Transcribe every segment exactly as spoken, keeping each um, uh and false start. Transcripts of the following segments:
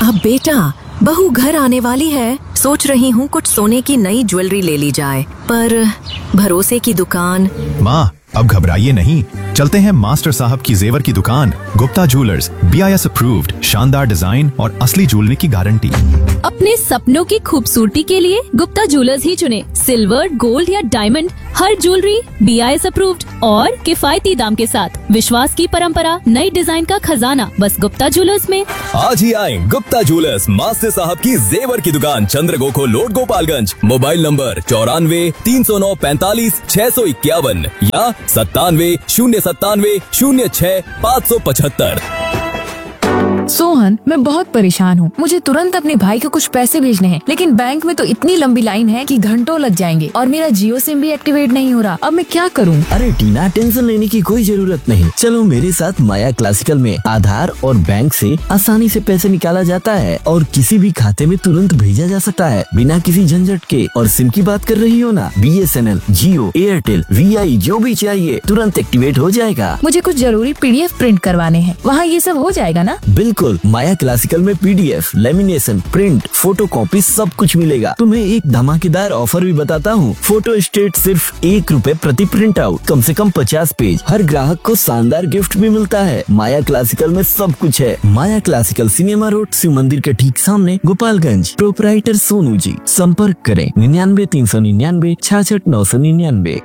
अब बेटा, बहू घर आने वाली है, सोच रही हूँ कुछ सोने की नई ज्वेलरी ले ली जाए, पर भरोसे की दुकान। माँ, अब घबराइए नहीं, चलते हैं मास्टर साहब की जेवर की दुकान, Gupta jewellers, B I S approved, शानदार डिजाइन और असली ज्वेलरी की गारंटी। अपने सपनों की खूबसूरती के लिए गुप्ता ज्वेलर्स ही चुने। सिल्वर, गोल्ड या diamond, her jewellery B I S approved और किफायती दाम के साथ। विश्वास की परंपरा, नई डिजाइन का खजाना, बस गुप्ता ज्वेलर्स में। आज ही आए गुप्ता ज्वेलर्स, मास्टर साहब की जेवर की दुकान, चंद्रगोखो रोड, गोपालगंज। मोबाइल नंबर चौरानवे तीन सौ नौ पैंतालीस छह सौ इक्यावन या सत्तानवे शून्य सत्तानवे शून्य छह पाँच सौ पचहत्तर। सोहन, मैं बहुत परेशान हूँ। मुझे तुरंत अपने भाई को कुछ पैसे भेजने हैं, लेकिन बैंक में तो इतनी लंबी लाइन है कि घंटों लग जाएंगे और मेरा जियो सिम भी एक्टिवेट नहीं हो रहा। अब मैं क्या करूँ? अरे टीना, टेंशन लेने की कोई जरूरत नहीं। चलो मेरे साथ माया क्लासिकल में आधार और बैंक से आसानी से पैसे निकाला जाता है और किसी भी खाते में तुरंत भेजा जा सकता है बिना किसी झंझट के। और सिम की बात कर रही हो ना, B S N L, Jio, Airtel, we आई, जो भी चाहिए तुरंत एक्टिवेट हो जाएगा। मुझे कुछ जरूरी पी डी एफ प्रिंट करवाने हैं, वहाँ ये सब हो जाएगा ना? बिल्कुल, माया क्लासिकल में P D F, lamination, print, photo copy सब कुछ मिलेगा। तुम्हें एक धमाकेदार ऑफर भी बताता हूँ। फोटो स्टेट सिर्फ एक रुपए प्रति प्रिंट आउट, कम से कम पचास पेज। हर ग्राहक को शानदार गिफ्ट भी मिलता है। माया क्लासिकल में सब कुछ है। माया क्लासिकल, सिनेमा रोड, शिव मंदिर के ठीक सामने, गोपालगंज। प्रोपराइटर सोनू जी। संपर्क करें निन्यानवे तीन सौ निन्यानवे छाछठ नौ सौ निन्यानवे।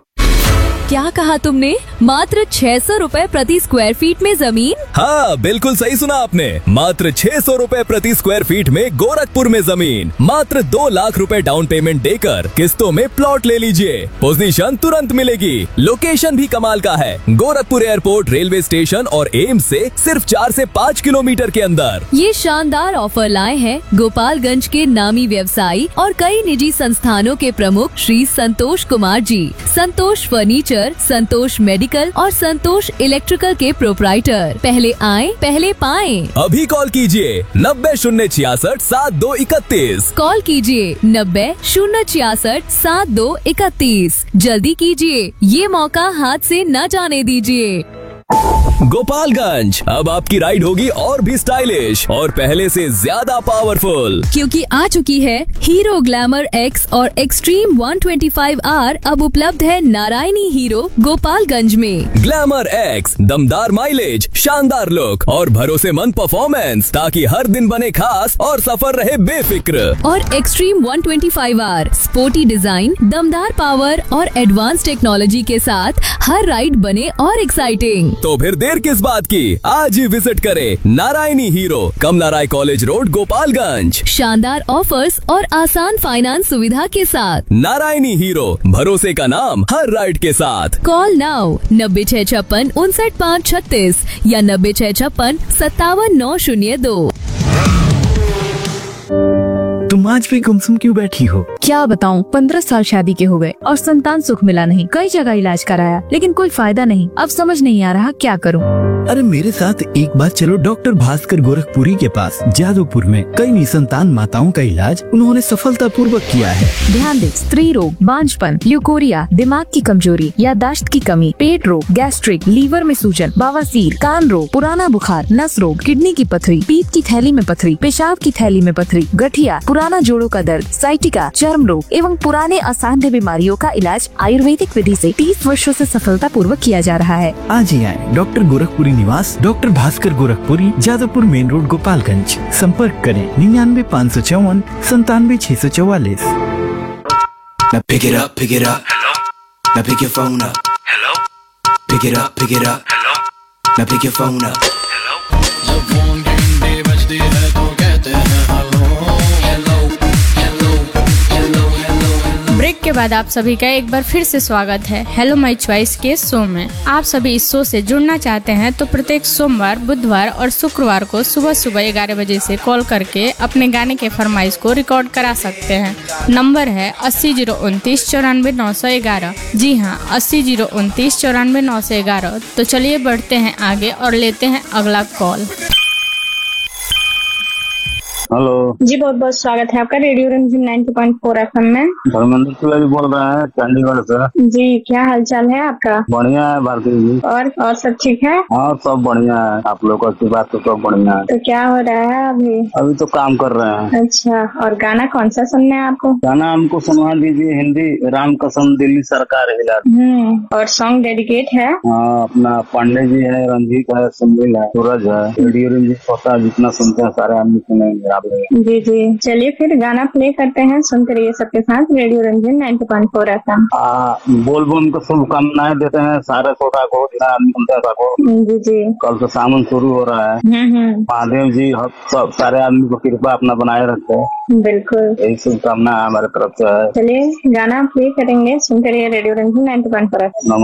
क्या कहा तुमने? मात्र छह सौ रूपए प्रति स्क्वायर फीट में जमीन? हाँ, बिल्कुल सही सुना आपने। मात्र छह सौ रूपए प्रति स्क्वायर फीट में गोरखपुर में जमीन। मात्र दो लाख रुपए डाउन पेमेंट देकर किस्तों में प्लॉट ले लीजिए। पोजीशन तुरंत मिलेगी। लोकेशन भी कमाल का है। गोरखपुर एयरपोर्ट, रेलवे स्टेशन और एम्स से सिर्फ चार से पाँच किलोमीटर के अंदर। ये शानदार ऑफर लाए हैं गोपालगंज के नामी व्यवसायी और कई निजी संस्थानों के प्रमुख श्री संतोष कुमार जी। संतोष फर्नीचर, संतोष मेडिकल और संतोष इलेक्ट्रिकल के प्रोप्राइटर। पहले आएं, पहले पाएं। अभी कॉल कीजिए नब्बे शून्य छियासठ सात दो इकतीस। कॉल कीजिए नब्बे शून्य छियासठ सात दो इकतीस। जल्दी कीजिए, ये मौका हाथ से न जाने दीजिए। गोपालगंज, अब आपकी राइड होगी और भी स्टाइलिश और पहले से ज्यादा पावरफुल, क्योंकि आ चुकी है हीरो ग्लैमर एक्स और एक्सट्रीम एक सौ पच्चीस आर। अब उपलब्ध है नारायणी हीरो गोपालगंज में। ग्लैमर एक्स, दमदार माइलेज, शानदार लुक और भरोसेमंद परफॉर्मेंस, ताकि हर दिन बने खास और सफर रहे बेफिक्र। और एक्सट्रीम एक सौ पच्चीस आर, स्पोर्टी डिजाइन, दमदार पावर और एडवांस टेक्नोलॉजी के साथ हर राइड बने और एक्साइटिंग। तो फिर देर किस बात की, आज ही विजिट करें नारायणी हीरो, कमला राय कॉलेज रोड, गोपालगंज। शानदार ऑफर्स और आसान फाइनेंस सुविधा के साथ। नारायणी हीरो, भरोसे का नाम हर राइड के साथ। कॉल नाउ नब्बे छह छप्पन उनसठ पाँच छत्तीस या नब्बे छह छप्पन सत्तावन नौ शून्य दो। तुम आज भी गुमसुम क्यों बैठी हो? क्या बताऊं, पंद्रह साल शादी के हो गए और संतान सुख मिला नहीं। कई जगह इलाज कराया लेकिन कोई फायदा नहीं। अब समझ नहीं आ रहा क्या करूं। अरे मेरे साथ एक बार चलो डॉक्टर भास्कर गोरखपुरी के पास। जादवपुर में कई निसंतान माताओं का इलाज उन्होंने सफलता पूर्वक किया है। ध्यान दे, स्त्री रोग, बांझपन, ल्यूकोरिया, दिमाग की कमजोरी, याददाश्त की कमी, पेट रोग, गैस्ट्रिक, लीवर में सूजन, बवासीर, कान रोग, पुराना बुखार, नस रोग, किडनी की पथरी, पीत की थैली में पथरी, पेशाब की थैली में पथरी, गठिया, पुराना जोड़ों का दर्द, साइटिका, चर्म रोग एवं पुराने असाध्य बीमारियों का इलाज आयुर्वेदिक विधि से तीस वर्षों से सफलता पूर्वक किया जा रहा है। आज ही आए डॉक्टर गोरखपुरी निवास, doctor Bhaskar Gorakhpuri, Jadavpur main road, Gopalganj. संपर्क करें निन्यानवे पाँच सौ चौवन संतानवे छह सौ चौवालीस। Now pick it up, pick it up. Hello. Now pick your phone up. Hello. Pick it up, pick it up. Hello. Now pick your phone up. Hello. जब फोन घंटे बजती है तो कहते हैं hello hello hello hello hello. Break के बाद आप सभी का एक बार फिर से स्वागत है हेलो माय चॉइस के शो में। आप सभी इस शो से जुड़ना चाहते हैं तो प्रत्येक सोमवार, बुधवार और शुक्रवार को सुबह सुबह ग्यारह बजे से कॉल करके अपने गाने के फरमाइश को रिकॉर्ड करा सकते हैं। नंबर है अस्सी जीरो उनतीस चौरानवे नौ सौ ग्यारह। जी हाँ, अस्सी जीरो उनतीस चौरानवे नौ सौ ग्यारह। तो चलिए बढ़ते हैं आगे और लेते हैं अगला कॉल। हेलो जी, बहुत बहुत स्वागत है आपका radio Ranjim ninety point four F M में। धर्मेंद्र तिवारी बोल रहे हैं चंडीगढ़ से। जी, क्या हालचाल है आपका? बढ़िया है भारती जी। और और सब ठीक है? हाँ, सब बढ़िया है। आप लोगों की बात तो सब बढ़िया है। तो क्या हो रहा है अभी? अभी तो काम कर रहे हैं। अच्छा, और गाना कौन सा सुनना है आपको? गाना हमको सुनवा दीजिए हिंदी, राम कसम दिल्ली सरकार हिला। हम्म और सॉन्ग डेडिकेट है? हाँ, अपना पांडे जी है, रंजीत है, सुनील है, सूरज है। रेडियो रंजीत होता है, जितना सुनते हैं सारे आदमी सुनेंगे आप लोग। जी जी, चलिए फिर गाना प्ले करते हैं, सुनते रहिए सबके साथ radio Ranjim ninety point four F M. बोल बम को शुभकामनाएं देते हैं सारे श्रोता को, जितना आदमी सुनते हैं सबको। जी जी, कल से सावन शुरू हो रहा है। हम्म हम्म, महादेव जी सब सारे आदमी को कृपा अपना बनाए रखते हैं। बिल्कुल, यही शुभकामना हमारे तरफ से है। चलिए गाना प्ले करेंगे, सुनते रहिए radio Ranjim ninety point four F M.